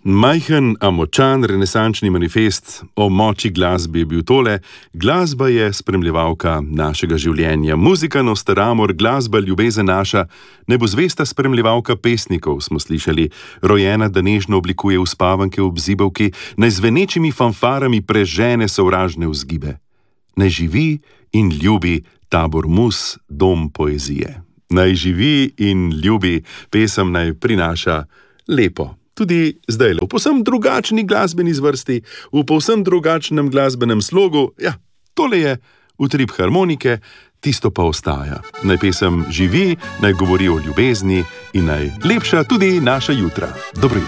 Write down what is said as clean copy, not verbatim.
Majhen, a močan renesančni manifest o moči glasbe je bil tole: glasba je spremljevalka našega življenja. Muzika Nostaramor, glasba ljubezen naša, ne bo zvesta spremljevalka pesnikov, smo slišali. Rojena, da nežno oblikuje uspavanke ob zibelki, naj z venečimi fanfarami prežene sovražne vzgibe. Naj živi in ljubi Tabor Mus, dom poezije. Naj živi in ljubi, pesem naj prinaša lepo. Tudi zdaj, v povsem drugačni glasbeni zvrsti, v povsem drugačnem glasbenem slogu, ja, tole je utrip harmonike, tisto pa ostaja. Naj pesem živi, naj govori o ljubezni in naj lepša tudi naša jutra. Dobro jutro.